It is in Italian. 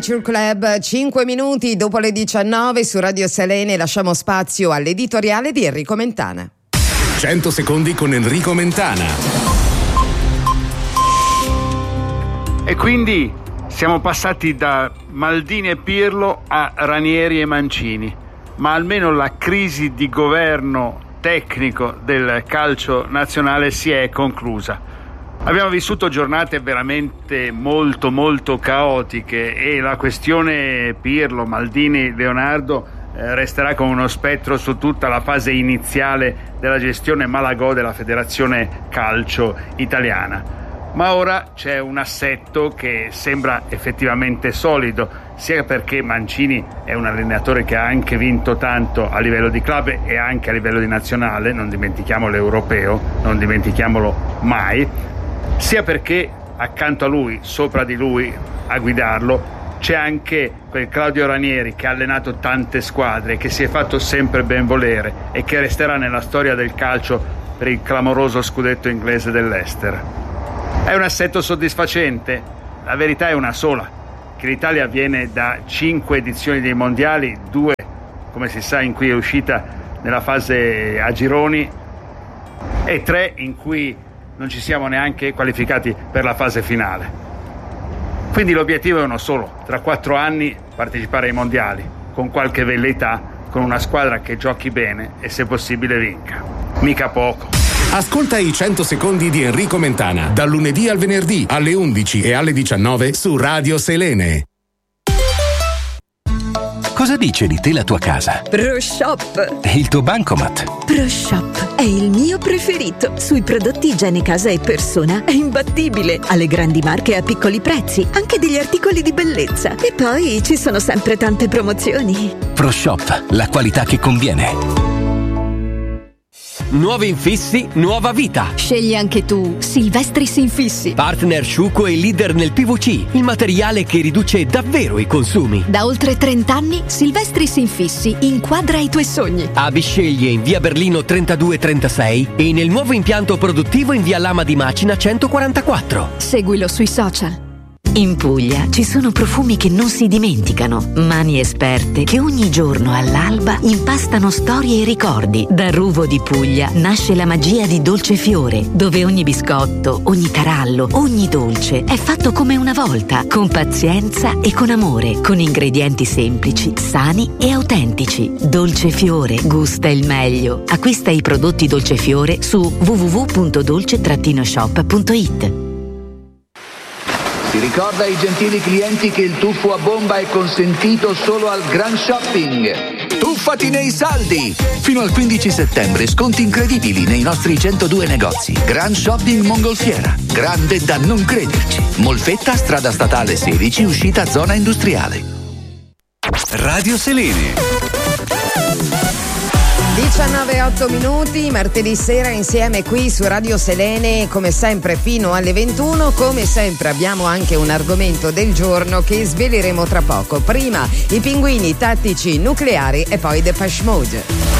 Club, 5 minuti dopo le 19 su Radio Selene, lasciamo spazio all'editoriale di Enrico Mentana. 100 secondi con Enrico Mentana. E quindi siamo passati da Maldini e Pirlo a Ranieri e Mancini, ma almeno la crisi di governo tecnico del calcio nazionale si è conclusa. Abbiamo vissuto giornate veramente molto caotiche e la questione Pirlo, Maldini, Leonardo resterà come uno spettro su tutta la fase iniziale della gestione Malagò della Federazione Calcio Italiana. Ma ora c'è un assetto che sembra effettivamente solido, sia perché Mancini è un allenatore che ha anche vinto tanto a livello di club e anche a livello di nazionale, non dimentichiamo l'europeo, non dimentichiamolo mai, sia perché accanto a lui, sopra di lui, a guidarlo, c'è anche quel Claudio Ranieri che ha allenato tante squadre, che si è fatto sempre ben volere e che resterà nella storia del calcio per il clamoroso scudetto inglese dell'Leicester. È un assetto soddisfacente? La verità è una sola, che l'Italia viene da 5 edizioni dei mondiali, 2, come si sa, in cui è uscita nella fase a gironi e 3 in cui non ci siamo neanche qualificati per la fase finale. Quindi l'obiettivo è uno solo: tra 4 anni partecipare ai mondiali, con qualche velleità, con una squadra che giochi bene e se possibile vinca. Mica poco. Ascolta i 100 secondi di Enrico Mentana, dal lunedì al venerdì alle 11 e alle 19 su Radio Selene. Cosa dice di te la tua casa? ProShop. E il tuo bancomat? ProShop è il mio preferito. Sui prodotti igiene casa e persona è imbattibile. Alle grandi marche a piccoli prezzi, anche degli articoli di bellezza. E poi ci sono sempre tante promozioni. ProShop, la qualità che conviene. Nuovi infissi, nuova vita. Scegli anche tu Silvestris Infissi. Partner Sciuco e leader nel PVC, il materiale che riduce davvero i consumi. Da oltre 30 anni Silvestris Infissi inquadra i tuoi sogni. A Bisceglie in via Berlino 3236 e nel nuovo impianto produttivo in via Lama di Macina 144. Seguilo sui social. In Puglia ci sono profumi che non si dimenticano, mani esperte che ogni giorno all'alba impastano storie e ricordi. Da Ruvo di Puglia nasce la magia di Dolce Fiore, dove ogni biscotto, ogni tarallo, ogni dolce è fatto come una volta, con pazienza e con amore, con ingredienti semplici, sani e autentici. Dolce Fiore gusta il meglio. Acquista i prodotti Dolce Fiore su www.dolce-shop.it. Si ricorda ai gentili clienti che il tuffo a bomba è consentito solo al Grand Shopping. Tuffati nei saldi! Fino al 15 settembre sconti incredibili nei nostri 102 negozi. Grand Shopping Mongolfiera. Grande da non crederci. Molfetta, strada statale 16, uscita zona industriale. Radio Selene. 19:08 minuti, martedì sera insieme qui su Radio Selene, come sempre fino alle 21. Come sempre abbiamo anche un argomento del giorno che sveleremo tra poco. Prima i pinguini tattici nucleari e poi Depeche Mode.